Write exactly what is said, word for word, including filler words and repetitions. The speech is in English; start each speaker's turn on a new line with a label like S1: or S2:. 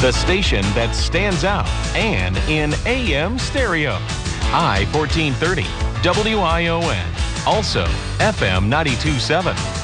S1: the station that stands out and in A M stereo. I fourteen thirty, W I O N. Also, F M ninety-two point seven.